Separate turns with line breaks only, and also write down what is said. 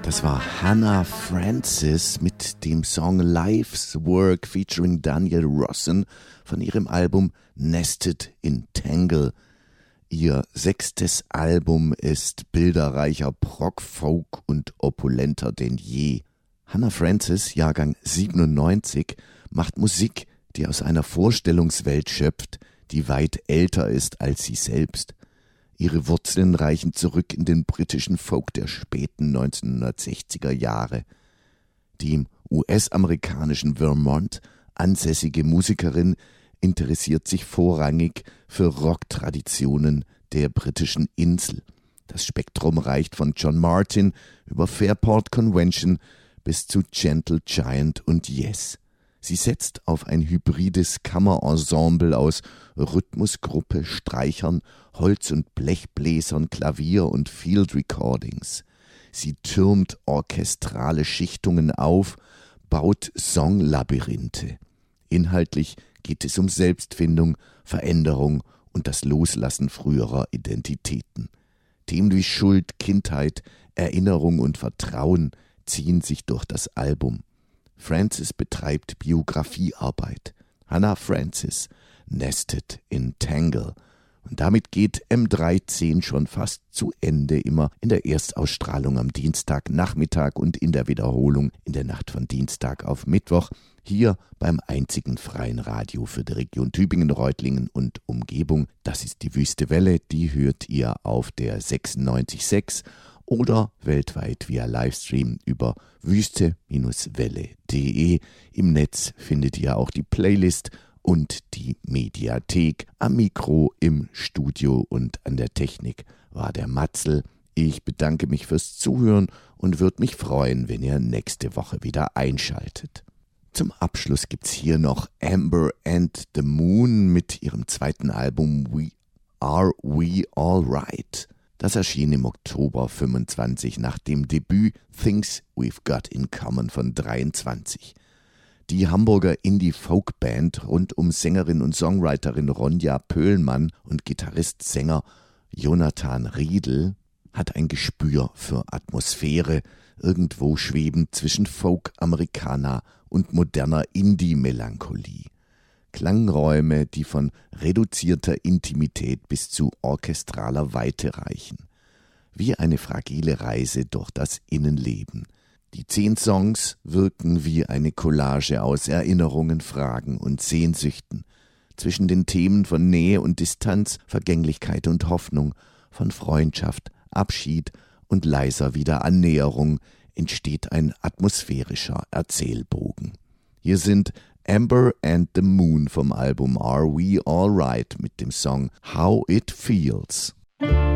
Das war Hannah Francis mit dem Song Life's Work featuring Daniel Rossen von ihrem Album Nested in Tangle. Ihr 6. Album ist bilderreicher Prog, Folk und opulenter denn je. Hannah Francis, Jahrgang 97, macht Musik, die aus einer Vorstellungswelt schöpft, die weit älter ist als sie selbst. Ihre Wurzeln reichen zurück in den britischen Folk der späten 1960er Jahre. Die im US-amerikanischen Vermont ansässige Musikerin interessiert sich vorrangig für Rocktraditionen der britischen Insel. Das Spektrum reicht von John Martyn über Fairport Convention bis zu Gentle Giant und Yes. Sie setzt auf ein hybrides Kammerensemble aus Rhythmusgruppe, Streichern, Holz- und Blechbläsern, Klavier und Field Recordings. Sie türmt orchestrale Schichtungen auf, baut Songlabyrinthe. Inhaltlich geht es um Selbstfindung, Veränderung und das Loslassen früherer Identitäten. Themen wie Schuld, Kindheit, Erinnerung und Vertrauen ziehen sich durch das Album. Francis betreibt Biografiearbeit. Hannah Francis, Nested in Tangle. Und damit geht M13 schon fast zu Ende, immer in der Erstausstrahlung am Dienstagnachmittag und in der Wiederholung in der Nacht von Dienstag auf Mittwoch, hier beim einzigen freien Radio für die Region Tübingen, Reutlingen und Umgebung. Das ist die Wüste Welle, die hört ihr auf der 96.6 oder weltweit via Livestream über wüste-welle.de. Im Netz findet ihr auch die Playlist und die Mediathek. Am Mikro, im Studio und an der Technik war der Matzel. Ich bedanke mich fürs Zuhören und würde mich freuen, wenn ihr nächste Woche wieder einschaltet. Zum Abschluss gibt's hier noch Amber and the Moon mit ihrem 2. Album Are We Alright? Das erschien im Oktober 25 nach dem Debüt Things We've Got in Common von 23. Die Hamburger Indie-Folk-Band rund um Sängerin und Songwriterin Ronja Pöhlmann und Gitarrist-Sänger Jonathan Riedel hat ein Gespür für Atmosphäre, irgendwo schwebend zwischen Folk, Americana und moderner Indie-Melancholie. Klangräume, die von reduzierter Intimität bis zu orchestraler Weite reichen. Wie eine fragile Reise durch das Innenleben. Die 10 Songs wirken wie eine Collage aus Erinnerungen, Fragen und Sehnsüchten. Zwischen den Themen von Nähe und Distanz, Vergänglichkeit und Hoffnung, von Freundschaft, Abschied und leiser Wiederannäherung entsteht ein atmosphärischer Erzählbogen. Hier sind Amber and the Moon vom Album Are We Alright mit dem Song How It Feels.